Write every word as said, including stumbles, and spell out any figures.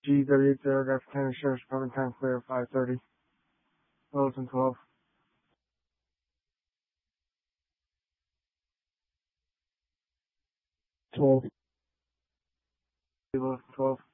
G thirty-eight zero, Graphic County Sheriff's Department, time clear, five thirty. Littleton twelve. twelve. Littleton twelve.